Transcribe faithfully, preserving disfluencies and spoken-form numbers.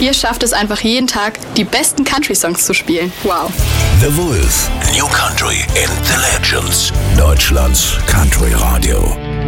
Ihr schafft es einfach jeden Tag, die besten Country-Songs zu spielen. Wow. The Voice. New Country and the Legends. Deutschlands Country Radio.